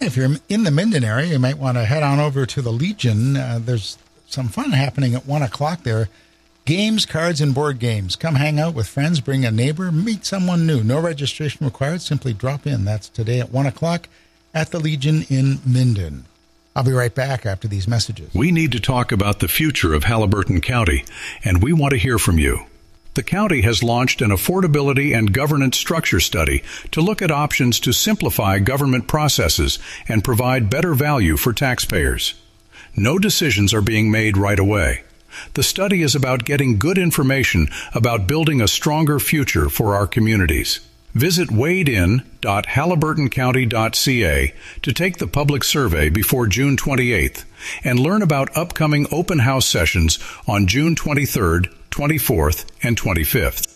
if you're in the Minden area, you might want to head on over to the Legion. There's some fun happening at 1 o'clock there. Games, cards, and board games. Come hang out with friends, bring a neighbor, meet someone new. No registration required. Simply drop in. That's today at 1 o'clock at the Legion in Minden. I'll be right back after these messages. We need to talk about the future of Haliburton County, and we want to hear from you. The county has launched an affordability and governance structure study to look at options to simplify government processes and provide better value for taxpayers. No decisions are being made right away. The study is about getting good information about building a stronger future for our communities. Visit wadein.haliburtoncounty.ca to take the public survey before June 28th and learn about upcoming open house sessions on June 23rd, 24th, and 25th.